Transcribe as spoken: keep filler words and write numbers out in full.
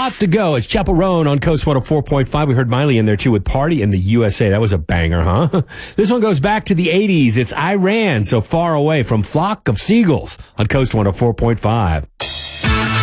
Got to Go. It's Chaperone on Coast one oh four point five. We heard Miley in there, too, with Party in the U S A. That was a banger, huh? This one goes back to the eighties. It's Iran, So Far Away from Flock of Seagulls on Coast one oh four point five.